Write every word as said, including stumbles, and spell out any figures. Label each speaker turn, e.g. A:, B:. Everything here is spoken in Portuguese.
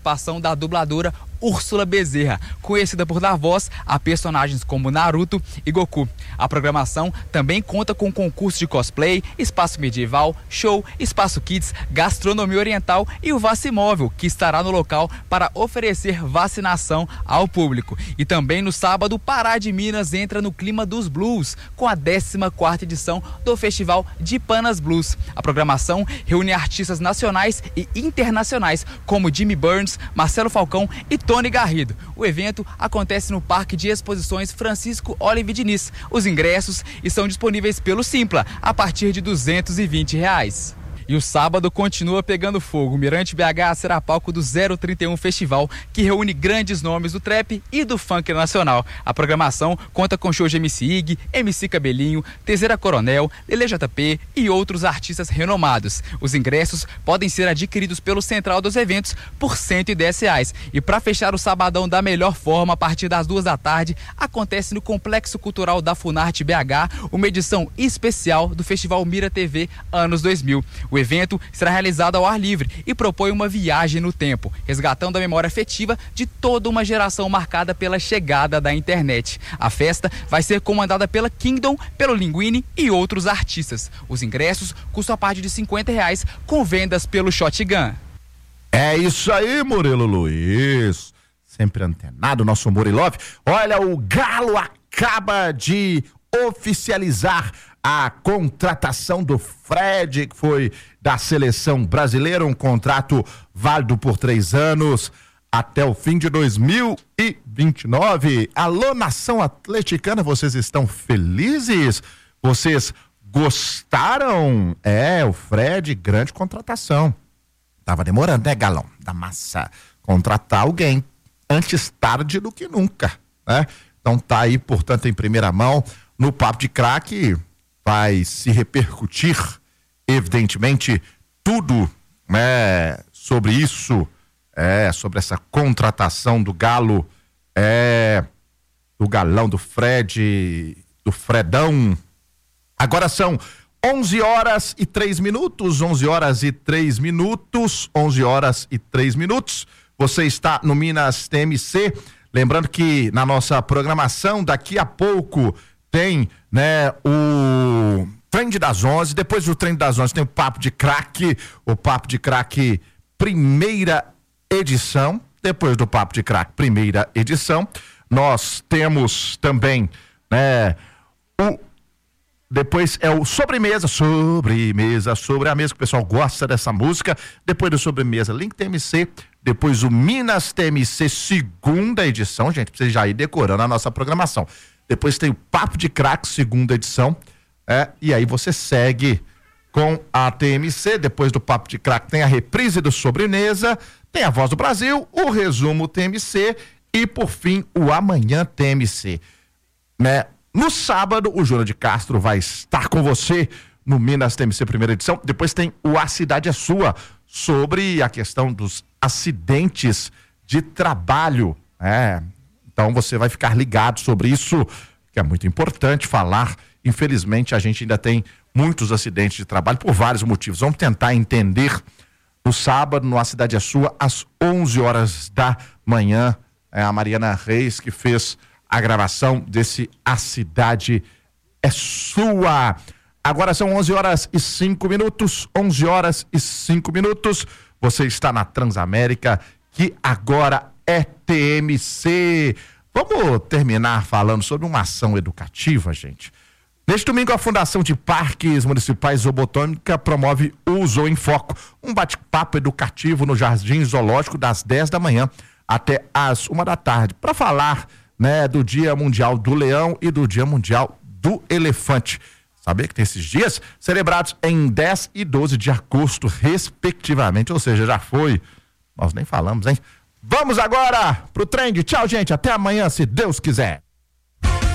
A: participação da dubladora Úrsula Bezerra, conhecida por dar voz a personagens como Naruto e Goku. A programação também conta com concurso de cosplay, espaço medieval, show, espaço kids, gastronomia oriental e o Vacimóvel, que estará no local para oferecer vacinação ao público. E também no sábado, Pará de Minas entra no clima dos blues, com a décima quarta edição do Festival de Panas Blues. A programação reúne artistas nacionais e internacionais, como Jimmy Burns, Marcelo Falcão e Tony Garrido. O evento acontece no Parque de Exposições Francisco Olive Diniz. Os ingressos estão disponíveis pelo Simpla, a partir de duzentos e vinte reais. E o sábado continua pegando fogo. O Mirante B H será palco do zero trinta e um Festival, que reúne grandes nomes do trap e do funk nacional. A programação conta com shows de M C Ig, M C Cabelinho, Tezeira Coronel, Lele J P e outros artistas renomados. Os ingressos podem ser adquiridos pelo Central dos Eventos por cento e dez reais. E para fechar o sabadão da melhor forma, a partir das duas da tarde, acontece no Complexo Cultural da Funarte B H uma edição especial do Festival Mira T V Anos dois mil. O evento será realizado ao ar livre e propõe uma viagem no tempo, resgatando a memória afetiva de toda uma geração marcada pela chegada da internet. A festa vai ser comandada pela Kingdom, pelo Linguini e outros artistas. Os ingressos custam a partir de cinquenta reais, com vendas pelo Shotgun.
B: É isso aí, Murilo Luiz. Sempre antenado, nosso Murilov. Olha, o Galo acaba de oficializar a contratação do Fred, que foi da seleção brasileira, um contrato válido por três anos até o fim de dois mil e vinte e nove. Alô, nação atleticana, vocês estão felizes? Vocês gostaram? É, o Fred, grande contratação. Tava demorando, né, Galão? Da massa. Contratar alguém antes tarde do que nunca, né? Então tá aí, portanto, em primeira mão, no Papo de Craque. Vai se repercutir, evidentemente, tudo, né, sobre isso, é, sobre essa contratação do Galo, é, do Galão, do Fred, do Fredão. Agora são onze horas e três minutos, onze horas e três minutos, onze horas e três minutos. Você está no Minas T M C. Lembrando que na nossa programação, daqui a pouco, tem, né, o Trend das onze, depois do Trend das onze tem o Papo de Craque, o Papo de Craque primeira edição, depois do Papo de Craque primeira edição, nós temos também, né, o, depois é o Sobremesa, Sobremesa, sobre a mesa, que o pessoal gosta dessa música, depois do Sobremesa, Link T M C, depois o Minas T M C segunda edição, gente, precisa já ir decorando a nossa programação. Depois tem o Papo de Craque, segunda edição, é, e aí você segue com a T M C. Depois do Papo de Craque tem a reprise do Sobremesa, tem a Voz do Brasil, o resumo T M C e, por fim, o Amanhã T M C. Né? No sábado, o Júnior de Castro vai estar com você no Minas T M C primeira edição. Depois tem o A Cidade é Sua, sobre a questão dos acidentes de trabalho, é. Então você vai ficar ligado sobre isso, que é muito importante falar. Infelizmente a gente ainda tem muitos acidentes de trabalho por vários motivos. Vamos tentar entender no sábado, no A Cidade é Sua, às onze horas da manhã. É a Mariana Reis que fez a gravação desse A Cidade é Sua. Agora são onze horas e cinco minutos, onze horas e cinco minutos. Você está na Transamérica, que agora é T M C. Vamos terminar falando sobre uma ação educativa, gente. Neste domingo, a Fundação de Parques Municipais Zoobotânica promove o Zoo em Foco, um bate-papo educativo no Jardim Zoológico das dez da manhã até às uma da tarde, para falar, né, do Dia Mundial do Leão e do Dia Mundial do Elefante. Saber que tem esses dias celebrados em dez e doze de agosto, respectivamente, ou seja, já foi, nós nem falamos, hein? Vamos agora pro trend. Tchau, gente. Até amanhã, se Deus quiser.